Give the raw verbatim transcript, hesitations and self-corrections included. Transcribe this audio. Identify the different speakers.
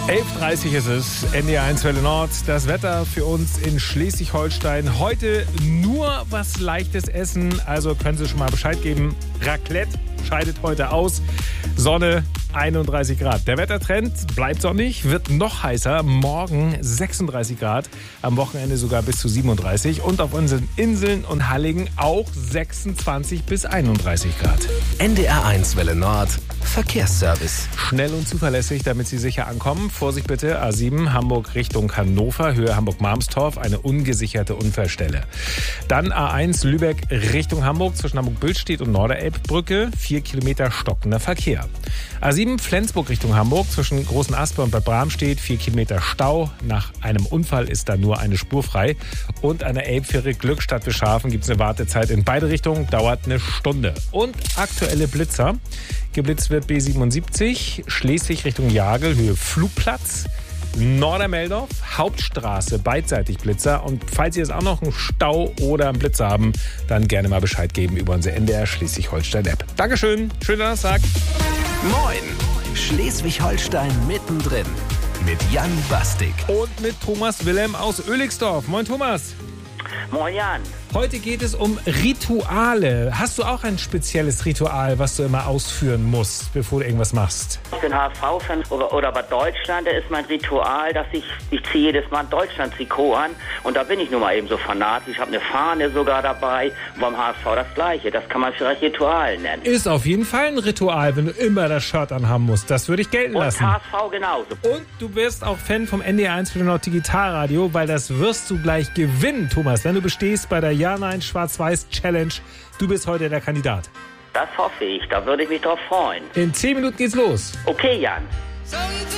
Speaker 1: elf Uhr dreißig ist es, N D R eins Welle Nord. Das Wetter für uns in Schleswig-Holstein. Heute nur was Leichtes essen, also können Sie schon mal Bescheid geben. Raclette scheidet heute aus. Sonne einunddreißig Grad. Der Wettertrend bleibt sonnig, wird noch heißer. Morgen sechsunddreißig Grad, am Wochenende sogar bis zu siebenunddreißig. Und auf unseren Inseln und Halligen auch sechsundzwanzig bis einunddreißig Grad.
Speaker 2: N D R eins Welle Nord, Verkehrsservice.
Speaker 1: Schnell und zuverlässig, damit Sie sicher ankommen. Vorsicht bitte, A sieben Hamburg Richtung Hannover, Höhe Hamburg-Marmstorf, eine ungesicherte Unfallstelle. Dann A eins Lübeck Richtung Hamburg, zwischen Hamburg-Billstedt und Norderelbbrücke, vier Kilometer stockender Verkehr. A sieben Flensburg Richtung Hamburg, zwischen Großen Asper und Bad Bramstedt, vier Kilometer Stau. Nach einem Unfall ist da nur eine Spur frei. Und an der Elbfähre Glückstadt Bischhafen gibt es eine Wartezeit in beide Richtungen, dauert eine Stunde. Und aktuelle Blitzer. Geblitzt wird B siebenundsiebzig, Schleswig Richtung Jagel, Höhe Flugplatz. Nordermeldorf, Hauptstraße, beidseitig Blitzer. Und falls Sie jetzt auch noch einen Stau oder einen Blitzer haben, dann gerne mal Bescheid geben über unsere N D R Schleswig-Holstein-App. Dankeschön, schönen Donnerstag.
Speaker 2: Moin, Schleswig-Holstein mittendrin mit Jan Bastik.
Speaker 1: Und mit Thomas Wilhelm aus Oelixdorf. Moin Thomas.
Speaker 3: Moin Jan.
Speaker 1: Heute geht es um Rituale. Hast du auch ein spezielles Ritual, was du immer ausführen musst, bevor du irgendwas machst?
Speaker 3: Ich bin H S V-Fan oder, oder bei Deutschland, da ist mein Ritual, dass ich, ich ziehe jedes Mal ein Deutschland-Trikot an und da bin ich nun mal eben so fanatisch. Ich habe eine Fahne sogar dabei und beim H S V das Gleiche. Das kann man vielleicht Ritual nennen.
Speaker 1: Ist auf jeden Fall ein Ritual, wenn du immer das Shirt anhaben musst. Das würde ich gelten lassen.
Speaker 3: Und H S V genauso.
Speaker 1: Und du wirst auch Fan vom N D R eins Welle Nord Digitalradio, weil das wirst du gleich gewinnen, Thomas, wenn du bestehst bei der Ja-Nein-Schwarz-Weiß-Challenge. Du bist heute der Kandidat.
Speaker 3: Das hoffe ich, da würde ich mich drauf freuen.
Speaker 1: In zehn Minuten geht's los.
Speaker 3: Okay, Jan.